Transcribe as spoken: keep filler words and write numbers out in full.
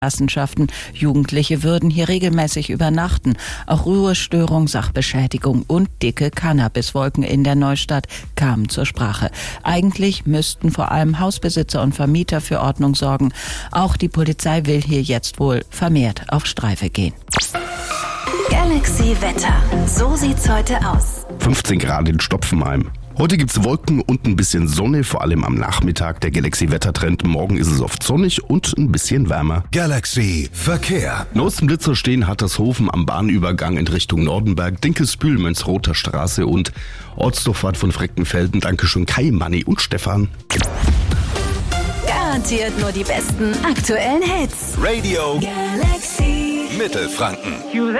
Hinterlassenschaften. Jugendliche würden hier regelmäßig übernachten. Auch Ruhestörung, Sachbeschädigung und dicke Cannabiswolken in der Neustadt kamen zur Sprache. Eigentlich müssten vor allem Hausbesitzer und Vermieter für Ordnung sorgen. Auch die Polizei will hier jetzt wohl vermehrt auf Streife gehen. Galaxy Wetter. So sieht's heute aus. fünfzehn Grad in Stopfenheim. Heute gibt's Wolken und ein bisschen Sonne, vor allem am Nachmittag. Der Galaxy-Wettertrend. Morgen ist es oft sonnig und ein bisschen wärmer. Galaxy Verkehr. Nostenblitzer stehen Hattershofen am Bahnübergang in Richtung Nordenberg, Dinkelsbühl, Mönchsrother Straße und Ortsdurchfahrt von Freckenfelden. Dankeschön Kai, Manni und Stefan. Garantiert nur die besten aktuellen Hits. Radio Galaxy Mittelfranken.